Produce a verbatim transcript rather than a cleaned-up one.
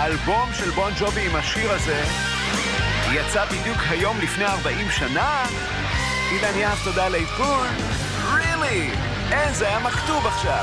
האלבום של בון ג'ובי עם השיר הזה יצא בדיוק היום לפני ארבעים שנה. אילן יהב, תודה על העדכון. Really? אין, זה היה מכתוב עכשיו.